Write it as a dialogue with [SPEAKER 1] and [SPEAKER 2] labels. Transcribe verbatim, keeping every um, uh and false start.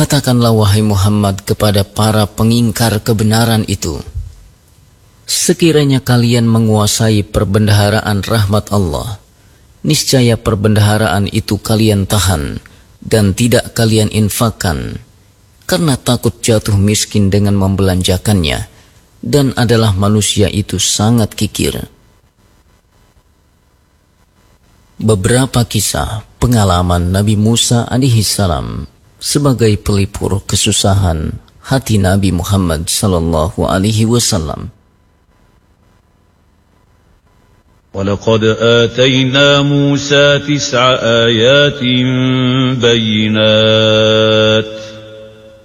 [SPEAKER 1] Katakanlah wahai Muhammad kepada para pengingkar kebenaran itu, sekiranya kalian menguasai perbendaharaan rahmat Allah, niscaya perbendaharaan itu kalian tahan dan tidak kalian infakkan, karena takut jatuh miskin dengan membelanjakannya, dan adalah manusia itu sangat kikir. Beberapa kisah pengalaman Nabi Musa alaihi salam sebagai pelipur kesusahan hati Nabi Muhammad sallallahu alaihi wasallam.
[SPEAKER 2] وَلَقَدْ آتَيْنَا مُوسَى تِسْعَ آيَاتٍ بَيِّنَاتٍ